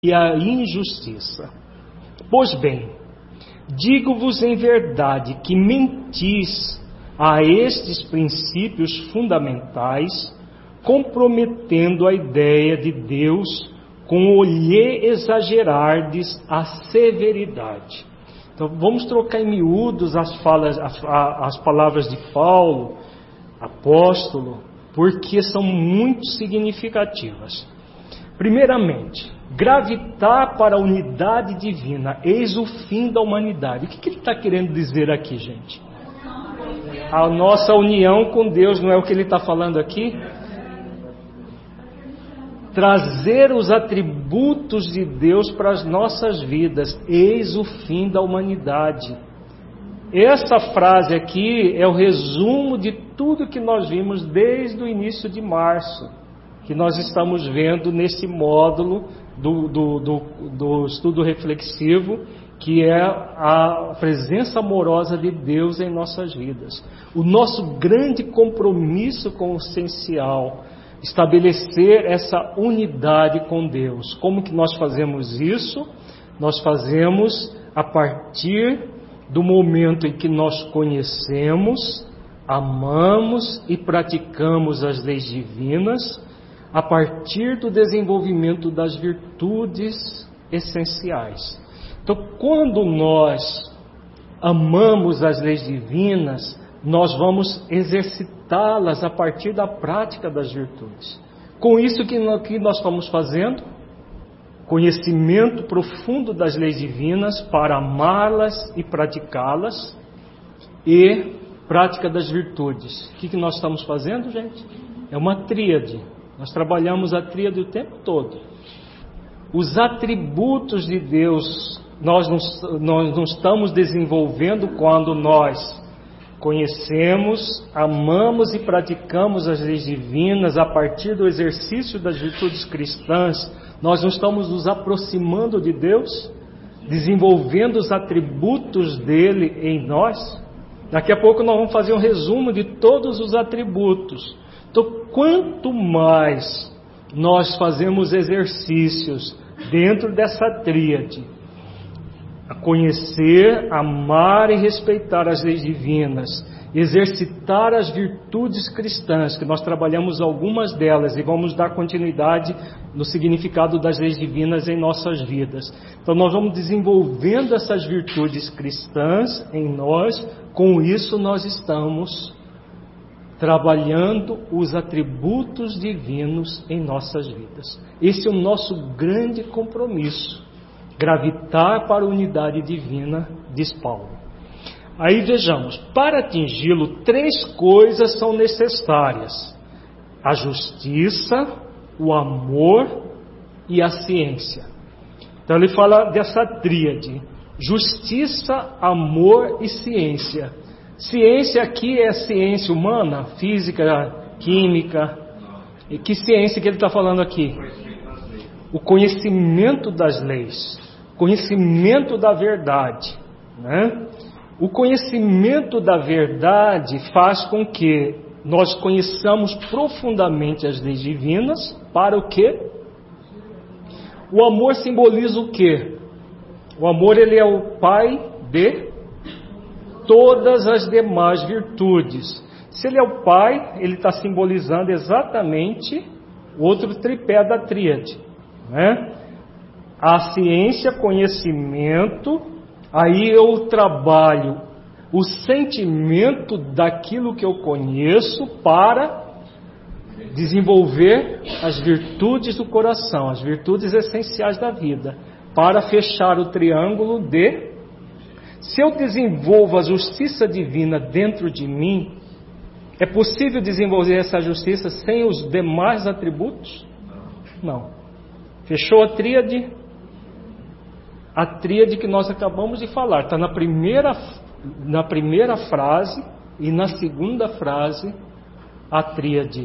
e a injustiça. Pois bem, digo-vos em verdade que mentis a estes princípios fundamentais, comprometendo a ideia de Deus com o lhe exagerardes a severidade. Então vamos trocar em miúdos as palavras de Paulo, apóstolo, porque são muito significativas. Primeiramente, gravitar para a unidade divina, eis o fim da humanidade. O que ele está querendo dizer aqui, gente? A nossa união com Deus, não é o que ele está falando aqui? Trazer os atributos de Deus para as nossas vidas, eis o fim da humanidade. Essa frase aqui é o resumo de tudo que nós vimos desde o início de março, que nós estamos vendo nesse módulo do estudo reflexivo, que é a presença amorosa de Deus em nossas vidas. O nosso grande compromisso com o essencial, estabelecer essa unidade com Deus. Como que nós fazemos isso? Nós fazemos a partir do momento em que nós conhecemos, amamos e praticamos as leis divinas, a partir do desenvolvimento das virtudes essenciais. Então, quando nós amamos as leis divinas, nós vamos exercitá-las a partir da prática das virtudes. Com isso que nós estamos fazendo, conhecimento profundo das leis divinas para amá-las e praticá-las, e prática das virtudes. O que nós estamos fazendo, gente? É uma tríade. Nós trabalhamos a tríade o tempo todo. Os atributos de Deus nós não estamos desenvolvendo quando nós conhecemos, amamos e praticamos as leis divinas a partir do exercício das virtudes cristãs. Nós não estamos nos aproximando de Deus, desenvolvendo os atributos dele em nós. Daqui a pouco nós vamos fazer um resumo de todos os atributos. Então, quanto mais nós fazemos exercícios dentro dessa tríade, a conhecer, amar e respeitar as leis divinas, exercitar as virtudes cristãs, que nós trabalhamos algumas delas e vamos dar continuidade no significado das leis divinas em nossas vidas. Então nós vamos desenvolvendo essas virtudes cristãs em nós, com isso nós estamos trabalhando os atributos divinos em nossas vidas. Esse é o nosso grande compromisso, gravitar para a unidade divina, diz Paulo. Aí vejamos, para atingi-lo, 3 coisas são necessárias: a justiça, o amor e a ciência. Então ele fala dessa tríade: justiça, amor e ciência. Ciência aqui é ciência humana, física, química. E que ciência que ele está falando aqui? O conhecimento das leis, conhecimento da verdade, né? O conhecimento da verdade faz com que nós conheçamos profundamente as leis divinas. Para o quê? O amor simboliza o quê? O amor, ele é o pai de todas as demais virtudes. Se ele é o pai, ele está simbolizando exatamente o outro tripé da tríade, né? A ciência, conhecimento, aí eu trabalho o sentimento daquilo que eu conheço para desenvolver as virtudes do coração, as virtudes essenciais da vida, para fechar o triângulo de... Se eu desenvolvo a justiça divina dentro de mim, é possível desenvolver essa justiça sem os demais atributos? Não. Fechou a tríade? A tríade que nós acabamos de falar, está na primeira frase e na segunda frase, a tríade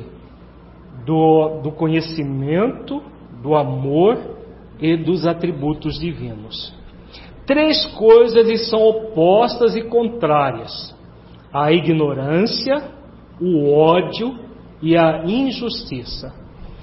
do conhecimento, do amor e dos atributos divinos. 3 coisas e são opostas e contrárias: a ignorância, o ódio e a injustiça.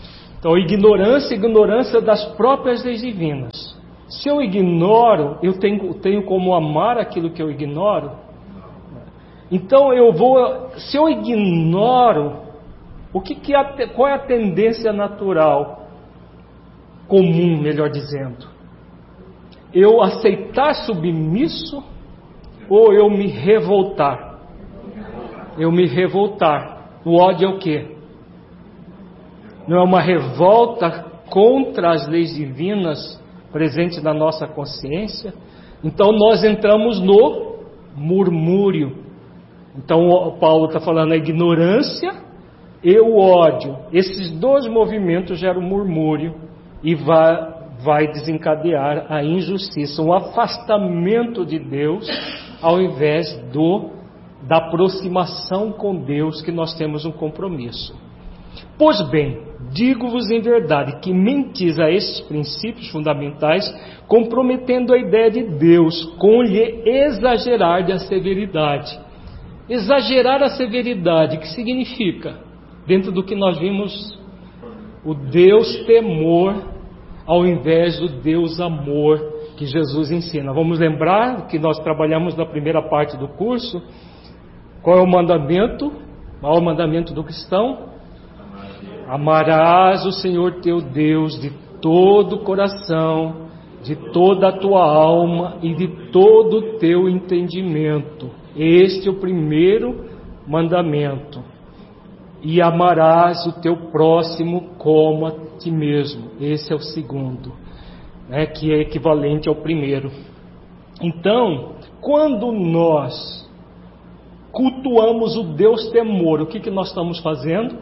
Então, ignorância das próprias leis divinas. Se eu ignoro, eu tenho como amar aquilo que eu ignoro? Então, se eu ignoro, qual é a tendência natural, comum, melhor dizendo? Eu aceitar submisso ou eu me revoltar? Eu me revoltar. O ódio é o quê? Não é uma revolta contra as leis divinas presentes na nossa consciência? Então nós entramos no murmúrio. Então Paulo está falando a ignorância e o ódio. Esses dois movimentos geram murmúrio e vai desencadear a injustiça, um afastamento de Deus, ao invés da aproximação com Deus, que nós temos um compromisso. Pois bem, digo-vos em verdade que mentis a esses princípios fundamentais, comprometendo a ideia de Deus com lhe exagerar de a severidade. Exagerar a severidade, que significa? Dentro do que nós vimos, o Deus temor ao invés do Deus amor que Jesus ensina. Vamos lembrar que nós trabalhamos na primeira parte do curso. Qual é o mandamento? O maior mandamento do cristão? Amarás o Senhor teu Deus de todo o coração, de toda a tua alma e de todo o teu entendimento. Este é o primeiro mandamento. E amarás o teu próximo como a ti mesmo. Esse é o segundo, que é equivalente ao primeiro. Então, quando nós cultuamos o Deus temor, o que nós estamos fazendo?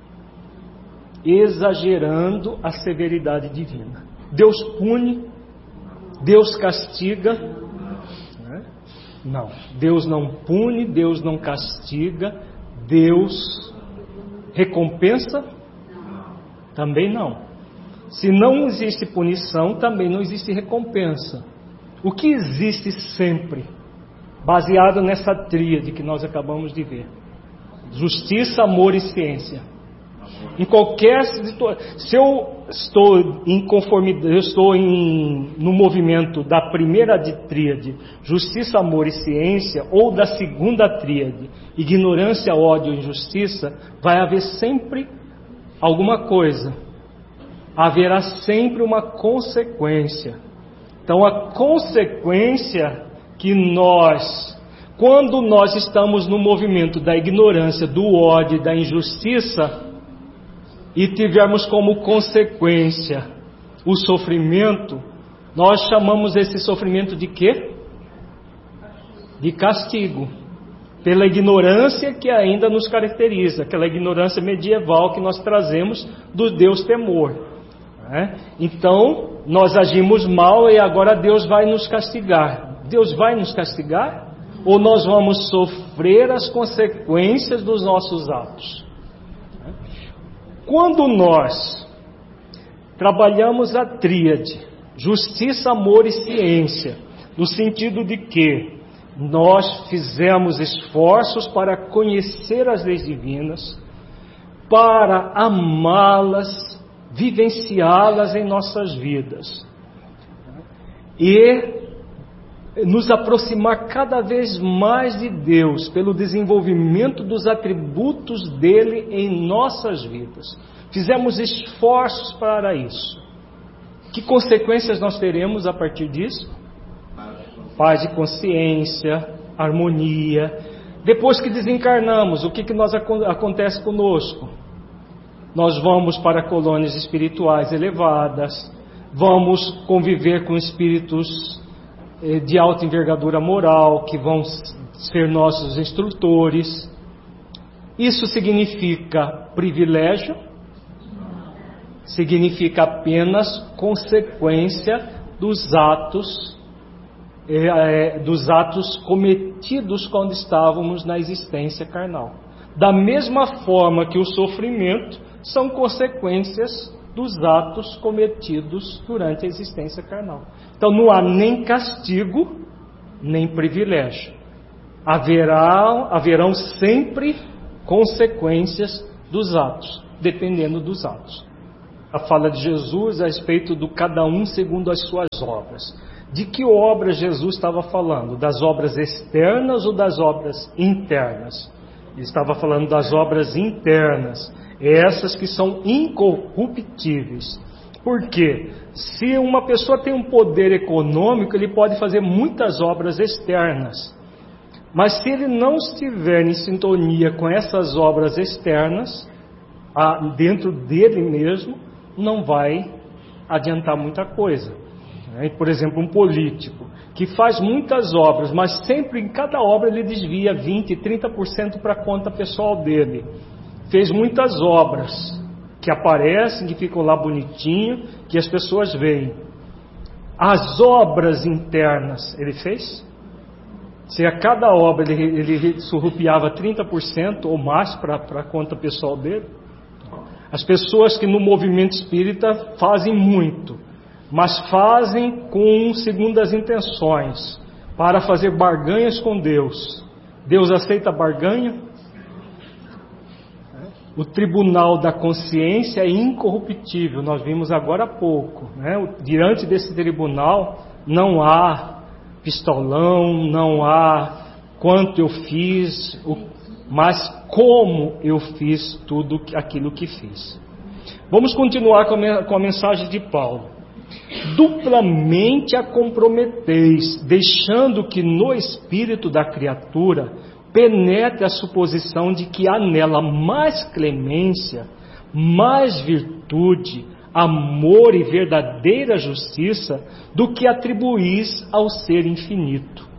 Exagerando a severidade divina. Deus pune, Deus castiga. Não, Deus não pune, Deus não castiga, Deus recompensa? Também não. Se não existe punição, também não existe recompensa. O que existe sempre, baseado nessa tríade que nós acabamos de ver: justiça, amor e ciência. Em qualquer situação, se eu estou em conformidade, eu estou no movimento da primeira tríade, justiça, amor e ciência, ou da segunda tríade, ignorância, ódio e injustiça, vai haver sempre alguma coisa. Haverá sempre uma consequência. Então a consequência que quando nós estamos no movimento da ignorância, do ódio e da injustiça, e tivermos como consequência o sofrimento, nós chamamos esse sofrimento de quê? De castigo. Pela ignorância que ainda nos caracteriza, aquela ignorância medieval que nós trazemos do Deus temor. Então, nós agimos mal e agora Deus vai nos castigar. Deus vai nos castigar? Ou nós vamos sofrer as consequências dos nossos atos? Quando nós trabalhamos a tríade, justiça, amor e ciência, no sentido de que nós fizemos esforços para conhecer as leis divinas, para amá-las, vivenciá-las em nossas vidas e nos aproximar cada vez mais de Deus pelo desenvolvimento dos atributos dele em nossas vidas. Fizemos esforços para isso. Que consequências nós teremos a partir disso? Paz de consciência, harmonia. Depois que desencarnamos, o que acontece conosco? Nós vamos para colônias espirituais elevadas, vamos conviver com espíritos de alta envergadura moral, que vão ser nossos instrutores. Isso significa privilégio? Significa apenas consequência dos atos cometidos quando estávamos na existência carnal. Da mesma forma que o sofrimento são consequências dos atos cometidos durante a existência carnal. Então não há nem castigo, nem privilégio. Haverão sempre consequências dos atos, dependendo dos atos. a fala de Jesus a respeito do cada um segundo as suas obras. De que obras Jesus estava falando? Das obras externas ou das obras internas? Ele estava falando das obras internas, essas que são incorruptíveis. Por quê? Se uma pessoa tem um poder econômico, ele pode fazer muitas obras externas. Mas se ele não estiver em sintonia com essas obras externas, dentro dele mesmo, não vai adiantar muita coisa. Por exemplo, um político que faz muitas obras, mas sempre em cada obra ele desvia 20%, 30% para a conta pessoal dele. Fez muitas obras que aparecem, que ficam lá bonitinho, que as pessoas veem. As obras internas ele fez? Se a cada obra ele surrupiava 30% ou mais para a conta pessoal dele? As pessoas que no movimento espírita fazem muito, mas fazem com segundas intenções, para fazer barganhas com Deus. Deus aceita barganha? O tribunal da consciência é incorruptível, nós vimos agora há pouco. Diante desse tribunal não há pistolão, não há quanto eu fiz, mas como eu fiz tudo aquilo que fiz. Vamos continuar com a mensagem de Paulo. Duplamente a comprometeis, deixando que no espírito da criatura penetre a suposição de que há nela mais clemência, mais virtude, amor e verdadeira justiça do que atribuís ao ser infinito.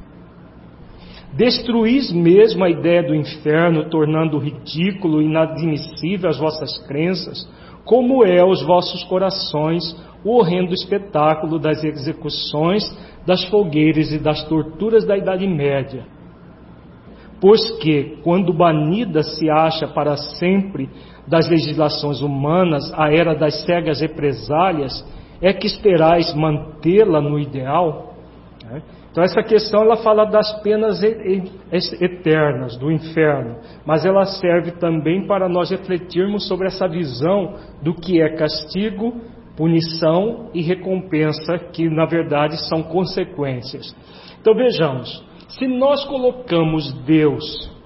Destruís mesmo a ideia do inferno, tornando ridículo e inadmissível as vossas crenças, como é aos vossos corações o horrendo espetáculo das execuções, das fogueiras e das torturas da Idade Média. Pois que, quando banida se acha para sempre das legislações humanas a era das cegas represálias, é que esperais mantê-la no ideal? Então essa questão ela fala das penas eternas, do inferno, mas ela serve também para nós refletirmos sobre essa visão do que é castigo, punição e recompensa, que na verdade são consequências. Então vejamos, se nós colocamos Deus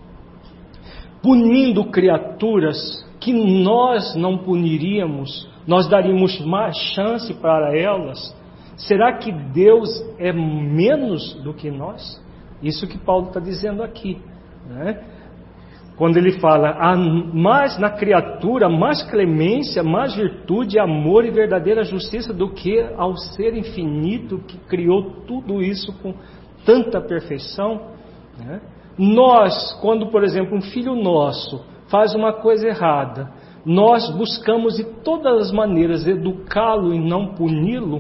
punindo criaturas que nós não puniríamos, nós daríamos mais chance para elas, será que Deus é menos do que nós? Isso que Paulo está dizendo aqui, Quando ele fala, há mais na criatura, mais clemência, mais virtude, amor e verdadeira justiça do que ao ser infinito que criou tudo isso com tanta perfeição. Nós, quando, por exemplo, um filho nosso faz uma coisa errada, nós buscamos de todas as maneiras educá-lo e não puni-lo.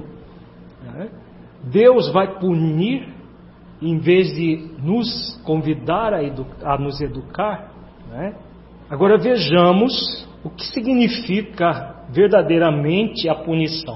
Deus vai punir em vez de nos convidar a nos educar. Agora vejamos o que significa verdadeiramente a punição.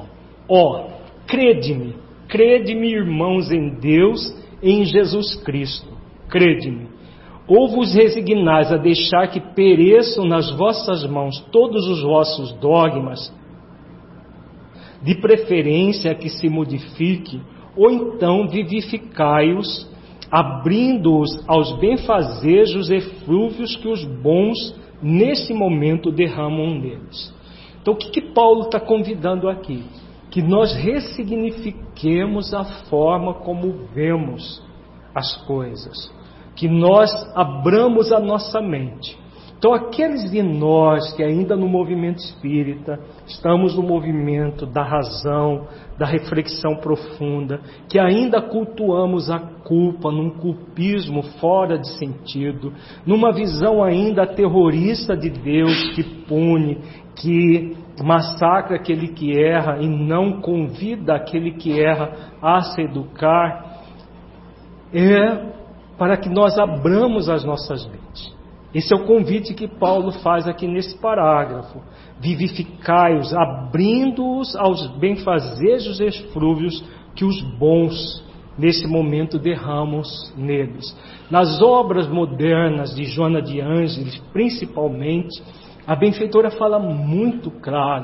Crede-me, irmãos, em Deus, em Jesus Cristo. Crede-me. Ou vos resignais a deixar que pereçam nas vossas mãos todos os vossos dogmas, de preferência que se modifique, ou então vivificai-os, abrindo-os aos benfazejos eflúvios que os bons nesse momento derramam neles. Então o que Paulo está convidando aqui? Que nós ressignifiquemos a forma como vemos as coisas, que nós abramos a nossa mente. Então aqueles de nós que ainda no movimento espírita, estamos no movimento da razão, da reflexão profunda, que ainda cultuamos a culpa num culpismo fora de sentido, numa visão ainda terrorista de Deus que pune, que massacra aquele que erra e não convida aquele que erra a se educar, é para que nós abramos as nossas mentes. Esse é o convite que Paulo faz aqui nesse parágrafo. Vivificai-os, abrindo-os aos benfazejos eflúvios que os bons nesse momento derramam neles. Nas obras modernas de Joana de Ângeles, principalmente, a benfeitora fala muito claro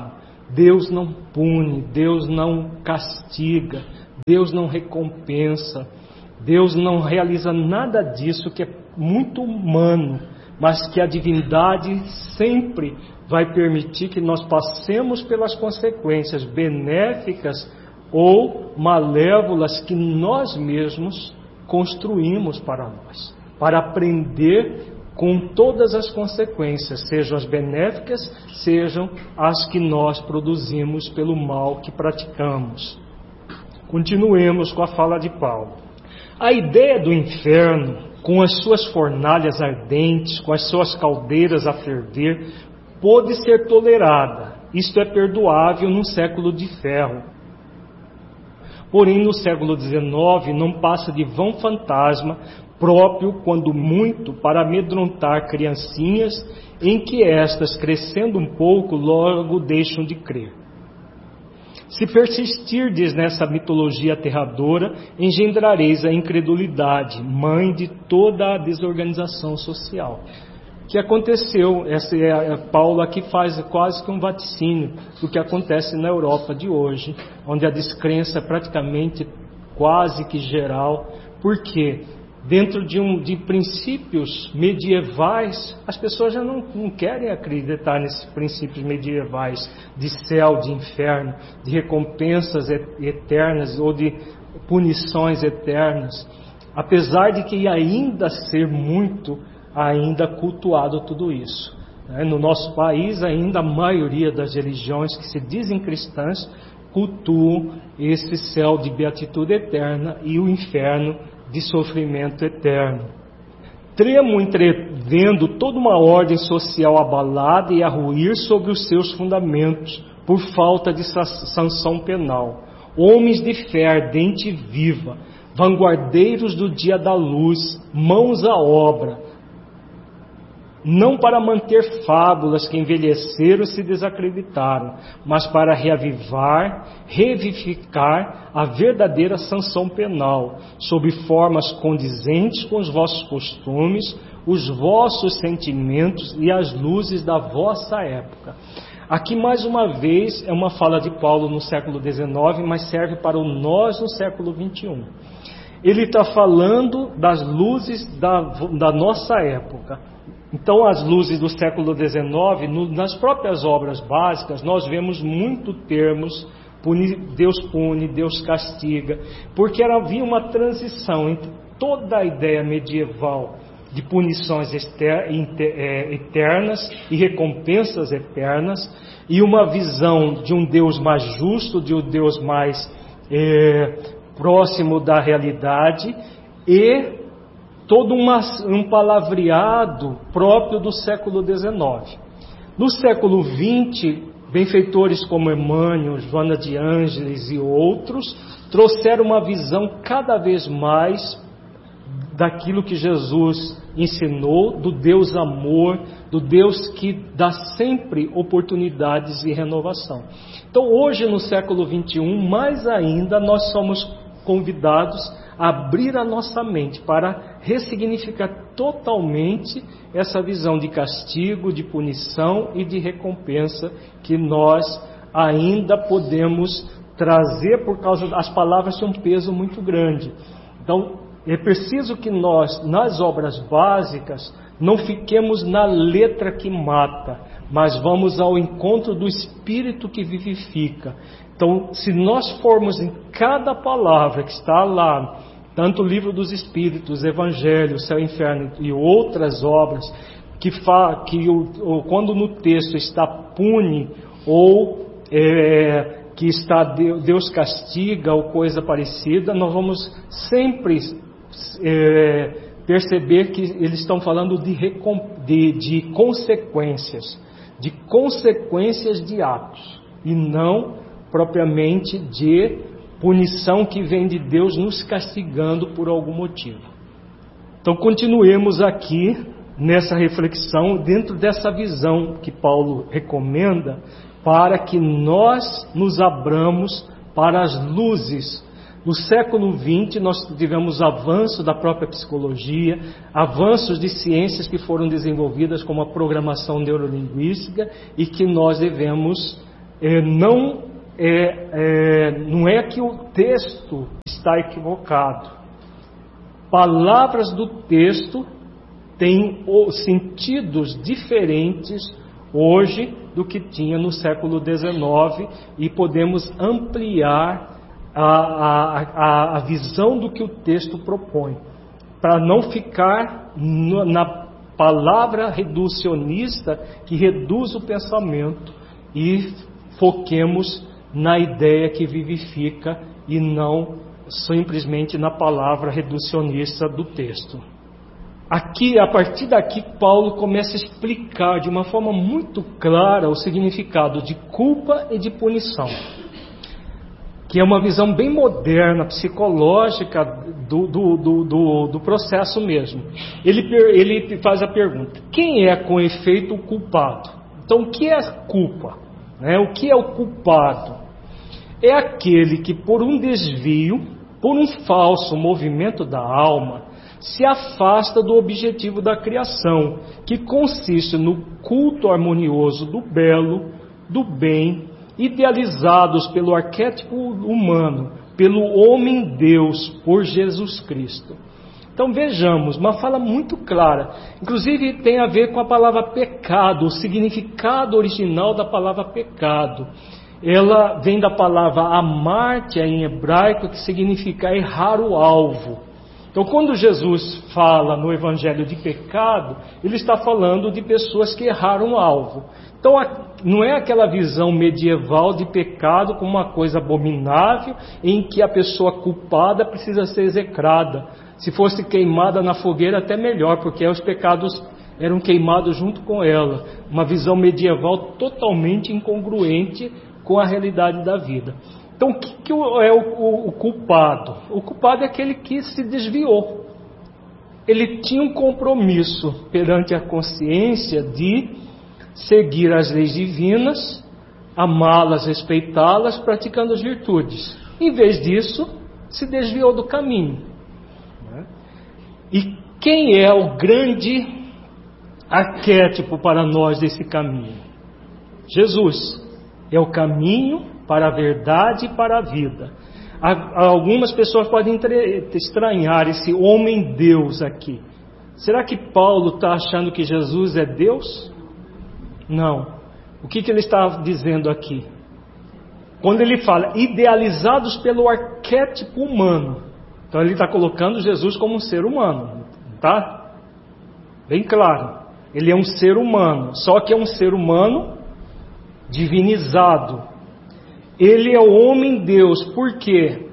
Deus não pune, Deus não castiga, Deus não recompensa, Deus não realiza nada disso que é muito humano, mas que a divindade sempre vai permitir que nós passemos pelas consequências benéficas ou malévolas que nós mesmos construímos para nós, para aprender com todas as consequências, sejam as benéficas, sejam as que nós produzimos pelo mal que praticamos. Continuemos com a fala de Paulo. A ideia do inferno, com as suas fornalhas ardentes, com as suas caldeiras a ferver, pôde ser tolerada. Isto é perdoável num século de ferro. Porém, no século XIX, não passa de vão fantasma, próprio, quando muito, para amedrontar criancinhas, em que estas, crescendo um pouco, logo deixam de crer. Se persistirdes nessa mitologia aterradora, engendrareis a incredulidade, mãe de toda a desorganização social. O que aconteceu? Paulo aqui faz quase que um vaticínio do que acontece na Europa de hoje, onde a descrença é praticamente quase que geral. Por quê? Dentro de princípios medievais, as pessoas já não querem acreditar nesses princípios medievais de céu, de inferno, de recompensas eternas ou de punições eternas, apesar de que ainda ser muito ainda cultuado tudo isso. No nosso país, ainda a maioria das religiões que se dizem cristãs cultuam esse céu de beatitude eterna e o inferno de sofrimento eterno. Tremo entrevendo toda uma ordem social abalada e a ruir sobre os seus fundamentos por falta de sanção penal. Homens de fé ardente e viva, vanguardeiros do dia da luz, mãos à obra, não para manter fábulas que envelheceram e se desacreditaram, mas para revivificar a verdadeira sanção penal, sob formas condizentes com os vossos costumes, os vossos sentimentos e as luzes da vossa época. Aqui, mais uma vez, é uma fala de Paulo no século XIX, mas serve para nós no século XXI. Ele está falando das luzes da nossa época. Então, as luzes do século XIX, nas próprias obras básicas, nós vemos muito termos, Deus pune, Deus castiga, porque havia uma transição entre toda a ideia medieval de punições eternas e recompensas eternas, e uma visão de um Deus mais justo, de um Deus mais próximo da realidade, e todo um palavreado próprio do século XIX. No século XX, benfeitores como Emmanuel, Joana de Ângeles e outros trouxeram uma visão cada vez mais daquilo que Jesus ensinou, do Deus amor, do Deus que dá sempre oportunidades e renovação. Então, hoje, no século XXI, mais ainda, nós somos convidados a abrir a nossa mente para ressignificar totalmente essa visão de castigo, de punição e de recompensa que nós ainda podemos trazer, por causa das palavras têm um peso muito grande. Então, é preciso que nós, nas obras básicas, não fiquemos na letra que mata, mas vamos ao encontro do Espírito que vivifica. Então, se nós formos em cada palavra que está lá, tanto o Livro dos Espíritos, Evangelho, Céu e Inferno e outras obras, quando no texto está pune ou que está Deus castiga ou coisa parecida, nós vamos sempre perceber que eles estão falando de consequências de atos, e não propriamente de punição que vem de Deus nos castigando por algum motivo. Então, continuemos aqui nessa reflexão, dentro dessa visão que Paulo recomenda, para que nós nos abramos para as luzes. No século XX, nós tivemos avanço da própria psicologia, avanços de ciências que foram desenvolvidas como a programação neurolinguística e que nós devemos não é que o texto está equivocado. Palavras do texto têm sentidos diferentes hoje do que tinha no século XIX, e podemos ampliar a visão do que o texto propõe, para não ficar na palavra reducionista que reduz o pensamento, e foquemos na ideia que vivifica e não simplesmente na palavra reducionista do texto. Aqui, a partir daqui, Paulo começa a explicar de uma forma muito clara o significado de culpa e de punição, que é uma visão bem moderna, psicológica do processo mesmo. Ele faz a pergunta: quem é com efeito o culpado? Então, o que é culpa? O que é o culpado? É aquele que, por um desvio, por um falso movimento da alma, se afasta do objetivo da criação, que consiste no culto harmonioso do belo, do bem, idealizados pelo arquétipo humano, pelo homem-deus, por Jesus Cristo. Então vejamos, uma fala muito clara, inclusive tem a ver com a palavra pecado, o significado original da palavra pecado. Ela vem da palavra amartia em hebraico, que significa errar o alvo. Então, quando Jesus fala no Evangelho de pecado, ele está falando de pessoas que erraram o alvo. Então, não é aquela visão medieval de pecado como uma coisa abominável, em que a pessoa culpada precisa ser execrada. Se fosse queimada na fogueira, até melhor, porque os pecados eram queimados junto com ela. Uma visão medieval totalmente incongruente com a realidade da vida. Então, o que é o culpado? O culpado é aquele que se desviou. Ele tinha um compromisso perante a consciência de seguir as leis divinas, amá-las, respeitá-las, praticando as virtudes. Em vez disso, se desviou do caminho. E quem é o grande arquétipo para nós desse caminho? Jesus é o caminho para a verdade e para a vida. Algumas pessoas podem estranhar esse homem-deus aqui. Será que Paulo está achando que Jesus é Deus? Não. O que ele está dizendo aqui? Quando ele fala idealizados pelo arquétipo humano, então ele está colocando Jesus como um ser humano, tá? Bem claro. Ele é um ser humano, só que é um ser humano divinizado. Ele é o homem-deus, por quê?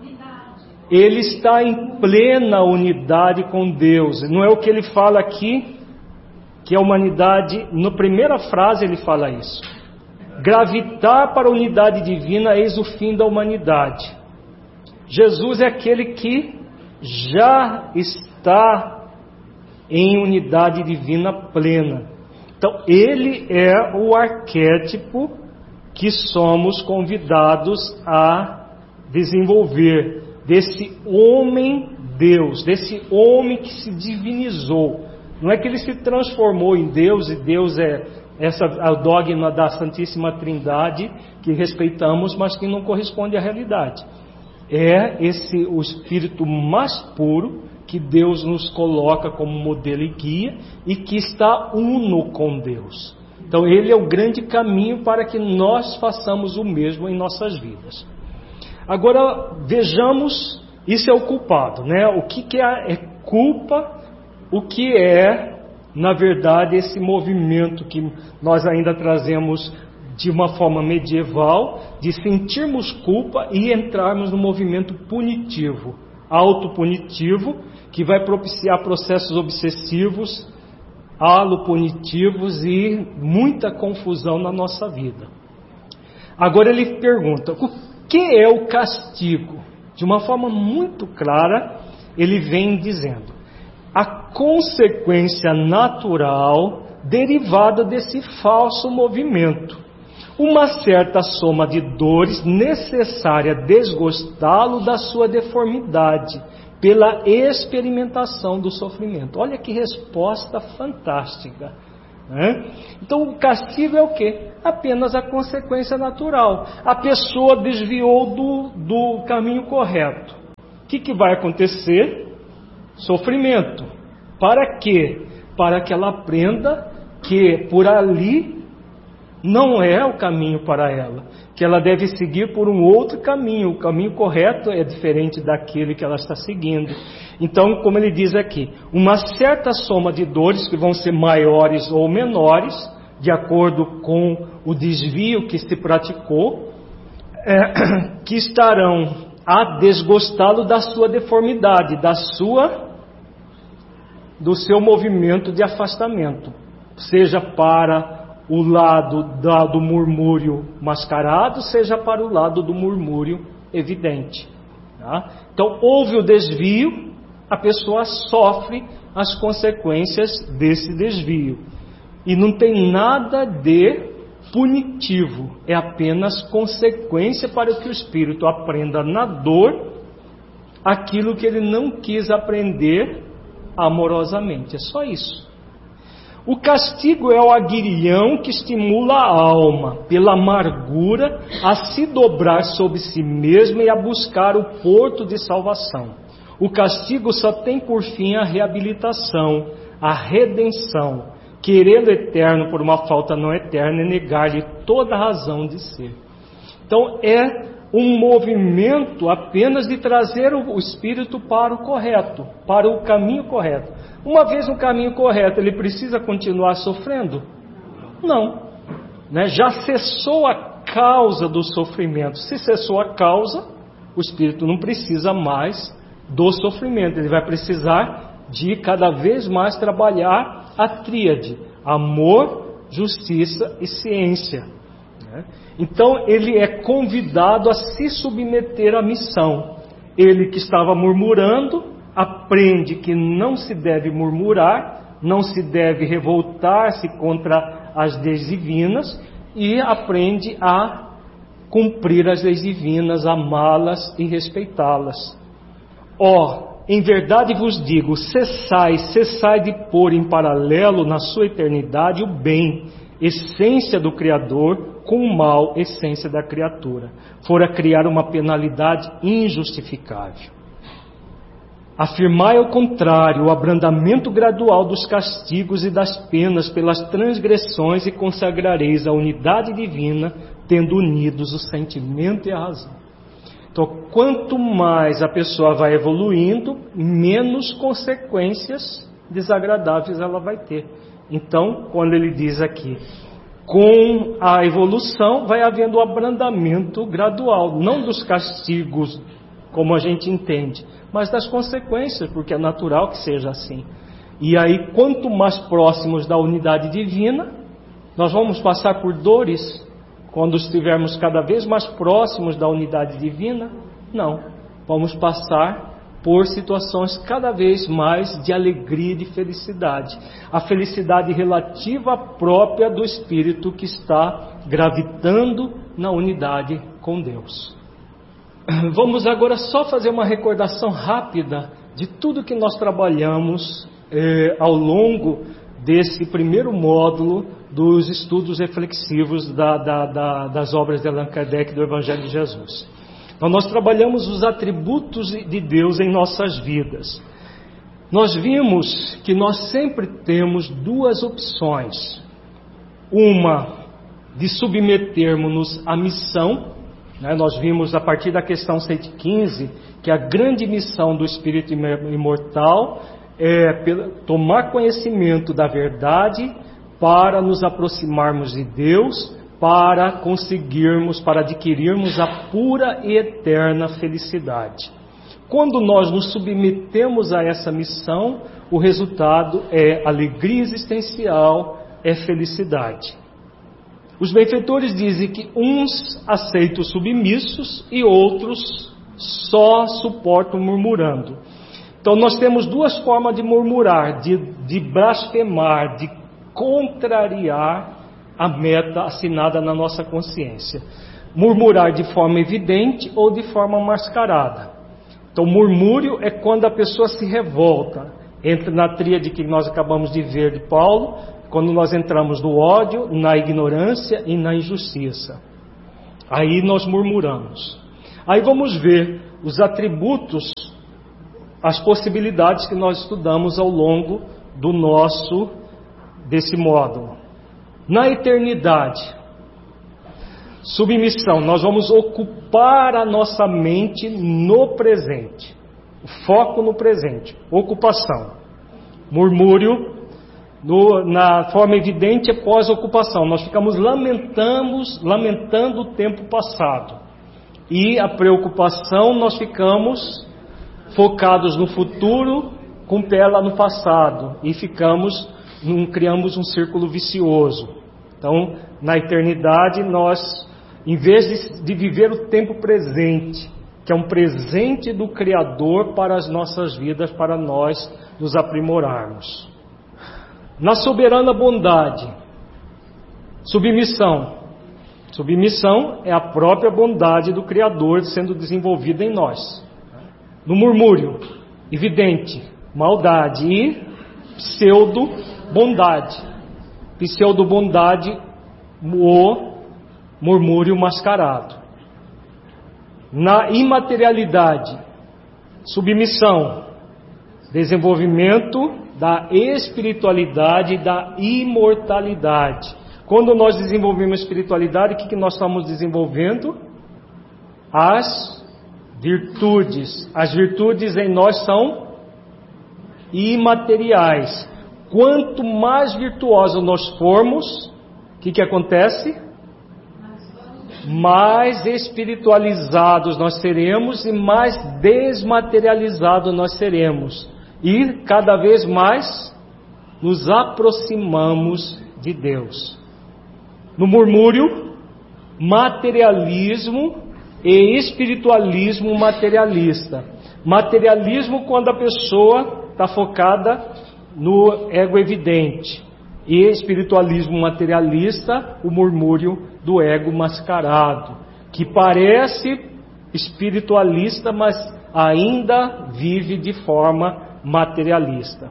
Ele está em plena unidade com Deus. Não é o que ele fala aqui, que a humanidade, na primeira frase ele fala isso. Gravitar para a unidade divina, eis o fim da humanidade. Jesus é aquele que já está em unidade divina plena. Então, ele é o arquétipo que somos convidados a desenvolver, desse homem-deus, desse homem que se divinizou. Não é que ele se transformou em Deus, e Deus é o dogma da Santíssima Trindade, que respeitamos, mas que não corresponde à realidade. É o espírito mais puro que Deus nos coloca como modelo e guia, e que está uno com Deus. Então ele é o grande caminho para que nós façamos o mesmo em nossas vidas. Agora vejamos, isso é o culpado, né? O que é culpa? O que é, na verdade, esse movimento que nós ainda trazemos de uma forma medieval, de sentirmos culpa e entrarmos no movimento punitivo, autopunitivo, que vai propiciar processos obsessivos, alopunitivos e muita confusão na nossa vida. Agora ele pergunta: o que é o castigo? De uma forma muito clara, ele vem dizendo: a consequência natural derivada desse falso movimento, uma certa soma de dores necessária a desgostá-lo da sua deformidade, pela experimentação do sofrimento. Olha que resposta fantástica. né? Então o castigo é o quê? Apenas a consequência natural. A pessoa desviou do caminho correto. O que vai acontecer? Sofrimento. Para quê? Para que ela aprenda que por ali não é o caminho para ela, que ela deve seguir por um outro caminho. O caminho correto é diferente daquele que ela está seguindo. Então, como ele diz aqui, uma certa soma de dores que vão ser maiores ou menores, de acordo com o desvio que se praticou, que estarão a desgostá-lo da sua deformidade, do seu movimento de afastamento, seja para o lado do murmúrio mascarado, seja para o lado do murmúrio evidente. Tá? Então, houve o desvio, a pessoa sofre as consequências desse desvio. E não tem nada de punitivo, é apenas consequência para que o espírito aprenda na dor aquilo que ele não quis aprender amorosamente. É só isso. O castigo é o aguilhão que estimula a alma, pela amargura, a se dobrar sobre si mesma e a buscar o porto de salvação. O castigo só tem por fim a reabilitação, a redenção. Querendo eterno por uma falta não eterna e negar-lhe toda a razão de ser. Então é um movimento apenas de trazer o espírito para o correto, para o caminho correto. Uma vez no caminho correto, ele precisa continuar sofrendo? Não. Né? Já cessou a causa do sofrimento. Se cessou a causa, o espírito não precisa mais do sofrimento. Ele vai precisar de cada vez mais trabalhar a tríade: amor, justiça e ciência. Então ele é convidado a se submeter à missão. Ele que estava murmurando, aprende que não se deve murmurar, não se deve revoltar-se contra as leis divinas, e aprende a cumprir as leis divinas, amá-las e respeitá-las. Em verdade vos digo, cessai de pôr em paralelo na sua eternidade o bem, essência do Criador, com o mal, essência da criatura. Fora criar uma penalidade injustificável. Afirmai ao contrário o abrandamento gradual dos castigos e das penas pelas transgressões e consagrareis a unidade divina, tendo unidos o sentimento e a razão. Então, quanto mais a pessoa vai evoluindo, menos consequências desagradáveis ela vai ter. Então, quando ele diz aqui, com a evolução vai havendo o abrandamento gradual, não dos castigos, como a gente entende, mas das consequências, porque é natural que seja assim. E aí, quanto mais próximos da unidade divina, nós vamos passar por dores. Quando estivermos cada vez mais próximos da unidade divina, não. Vamos passar por situações cada vez mais de alegria e de felicidade. A felicidade relativa própria do espírito que está gravitando na unidade com Deus. Vamos agora só fazer uma recordação rápida de tudo que nós trabalhamos ao longo desse primeiro módulo dos estudos reflexivos das obras de Allan Kardec do Evangelho de Jesus. Então, nós trabalhamos os atributos de Deus em nossas vidas. Nós vimos que nós sempre temos duas opções. Uma, de submetermos-nos à missão. Nós vimos a partir da questão 115 que a grande missão do Espírito imortal é tomar conhecimento da verdade para nos aproximarmos de Deus, para adquirirmos a pura e eterna felicidade. Quando nós nos submetemos a essa missão, o resultado é alegria existencial, é felicidade. Os benfeitores dizem que uns aceitam submissos e outros só suportam murmurando. Então nós temos duas formas de murmurar, de blasfemar, de contrariar a meta assinada na nossa consciência. Murmurar de forma evidente ou de forma mascarada. Então, murmúrio é quando a pessoa se revolta. Entra na tríade que nós acabamos de ver de Paulo, quando nós entramos no ódio, na ignorância e na injustiça. Aí nós murmuramos. Aí vamos ver os atributos, as possibilidades que nós estudamos ao longo desse módulo. Na eternidade, submissão, nós vamos ocupar a nossa mente no presente. O foco no presente, ocupação. Murmúrio, na forma evidente, é pós-ocupação. Nós ficamos lamentando o tempo passado. E a preocupação, nós ficamos focados no futuro, com o pé lá no passado. E criamos um círculo vicioso. Então, na eternidade, nós, em vez de viver o tempo presente, que é um presente do Criador para as nossas vidas, para nós nos aprimorarmos. Na soberana bondade, submissão. Submissão é a própria bondade do Criador sendo desenvolvida em nós. No murmúrio, evidente, maldade e pseudo-bondade. Pseudo-bondade, o murmúrio mascarado. Na imaterialidade, submissão, desenvolvimento da espiritualidade e da imortalidade. Quando nós desenvolvemos espiritualidade, o que nós estamos desenvolvendo? As virtudes. As virtudes em nós são imateriais. Quanto mais virtuosos nós formos, o que acontece? Mais espiritualizados nós seremos e mais desmaterializados nós seremos. E cada vez mais nos aproximamos de Deus. No murmúrio, materialismo e espiritualismo materialista. Materialismo quando a pessoa está focada no ego evidente. E espiritualismo materialista, o murmúrio do ego mascarado, que parece espiritualista, mas ainda vive de forma materialista.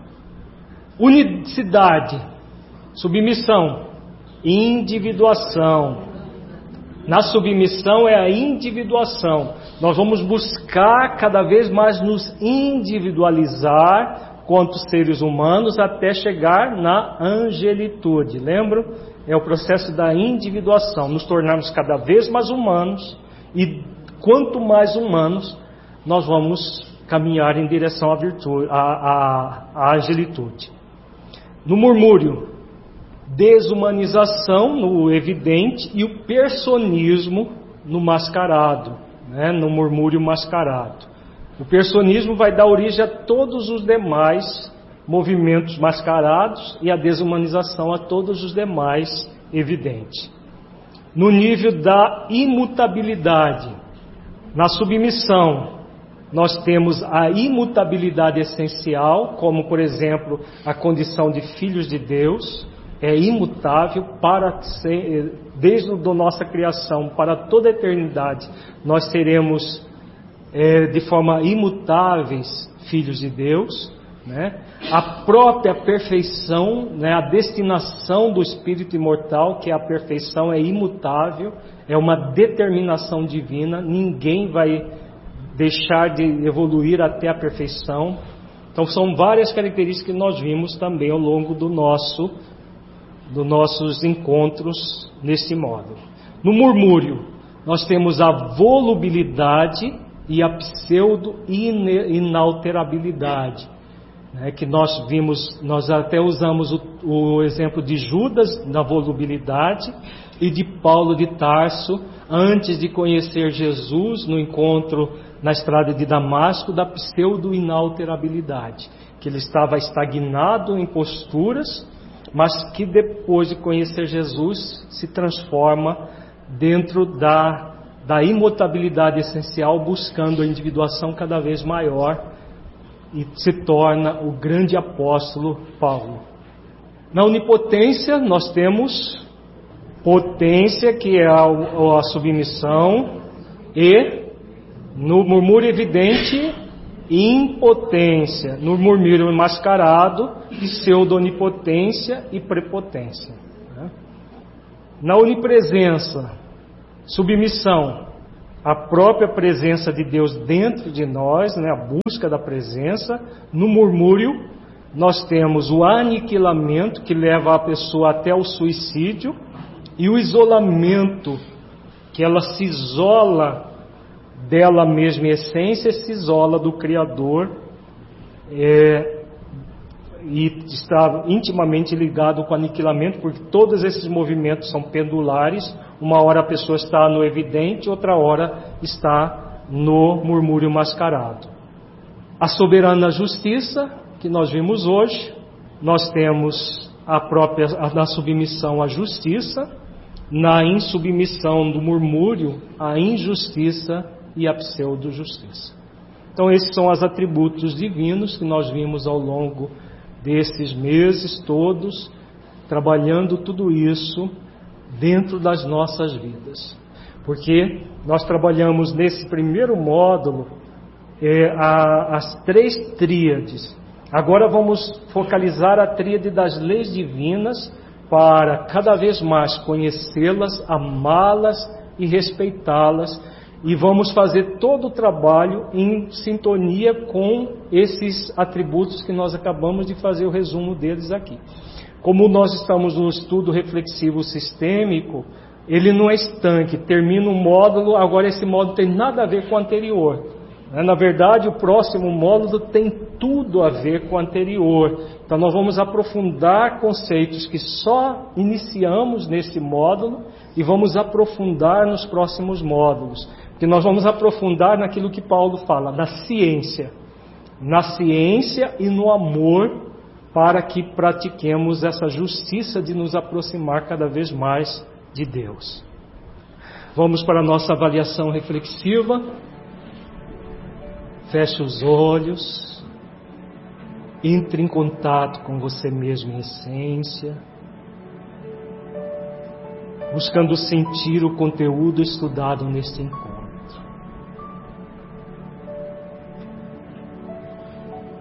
Unicidade, submissão, individuação. Na submissão é a individuação. Nós vamos buscar cada vez mais nos individualizar quanto seres humanos até chegar na angelitude. Lembram? É o processo da individuação, nos tornarmos cada vez mais humanos, e quanto mais humanos, nós vamos caminhar em direção à virtude, à angelitude. No murmúrio, desumanização no evidente e o personismo no mascarado, né? No murmúrio mascarado. O personismo vai dar origem a todos os demais movimentos mascarados e a desumanização a todos os demais evidentes. No nível da imutabilidade, na submissão, nós temos a imutabilidade essencial, como por exemplo a condição de filhos de Deus, é imutável para ser, desde a nossa criação para toda a eternidade, nós seremos de forma imutáveis filhos de Deus, né? A própria perfeição, né? A destinação do espírito imortal, que é a perfeição, é imutável, é uma determinação divina, ninguém vai deixar de evoluir até a perfeição. Então são várias características que nós vimos também ao longo dos nossos encontros nesse módulo. No murmúrio, nós temos a volubilidade e a pseudo-inalterabilidade, né, que nós vimos, nós até usamos o exemplo de Judas na volubilidade e de Paulo de Tarso antes de conhecer Jesus no encontro na estrada de Damasco, da pseudo-inalterabilidade, que ele estava estagnado em posturas, mas que depois de conhecer Jesus se transforma dentro da imutabilidade essencial, buscando a individuação cada vez maior e se torna o grande apóstolo Paulo. Na onipotência nós temos potência, que é a submissão, e no murmúrio evidente impotência, no murmúrio mascarado, pseudo-onipotência e prepotência. Na onipresença, submissão à própria presença de Deus dentro de nós, né, a busca da presença. No murmúrio, nós temos o aniquilamento, que leva a pessoa até o suicídio, e o isolamento, que ela se isola dela mesma em essência, se isola do Criador, e está intimamente ligado com o aniquilamento, porque todos esses movimentos são pendulares. Uma hora a pessoa está no evidente, outra hora está no murmúrio mascarado. A soberana justiça, que nós vimos hoje, nós temos na submissão à justiça, na insubmissão do murmúrio, a injustiça e a pseudo-justiça. Então esses são os atributos divinos que nós vimos ao longo desses meses todos, trabalhando tudo isso dentro das nossas vidas. Porque nós trabalhamos nesse primeiro módulo as 3 tríades. Agora vamos focalizar a tríade das leis divinas para cada vez mais conhecê-las, amá-las e respeitá-las. E vamos fazer todo o trabalho em sintonia com esses atributos que nós acabamos de fazer o resumo deles aqui. Como nós estamos no estudo reflexivo sistêmico, ele não é estanque, termina um módulo, agora esse módulo tem nada a ver com o anterior. Na verdade, o próximo módulo tem tudo a ver com o anterior. Então nós vamos aprofundar conceitos que só iniciamos nesse módulo e vamos aprofundar nos próximos módulos. Porque nós vamos aprofundar naquilo que Paulo fala, na ciência e no amor, para que pratiquemos essa justiça de nos aproximar cada vez mais de Deus. Vamos para a nossa avaliação reflexiva. Feche os olhos, entre em contato com você mesmo em essência, buscando sentir o conteúdo estudado neste encontro.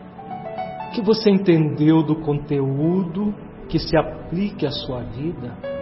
O que você entendeu do conteúdo que se aplique à sua vida?